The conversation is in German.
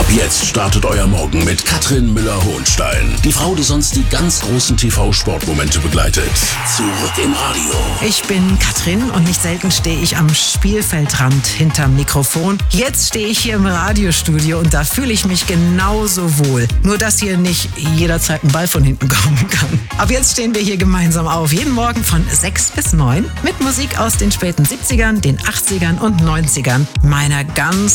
Ab jetzt startet euer Morgen mit Katrin Müller-Hohenstein. Die Frau, die sonst die ganz großen TV-Sportmomente begleitet. Zurück im Radio. Ich bin Katrin und nicht selten stehe ich am Spielfeldrand hinterm Mikrofon. Jetzt stehe ich hier im Radiostudio und da fühle ich mich genauso wohl. Nur, dass hier nicht jederzeit ein Ball von hinten kommen kann. Ab jetzt stehen wir hier gemeinsam auf. Jeden Morgen von 6 bis 9 mit Musik aus den späten 70ern, den 80ern und 90ern meiner ganz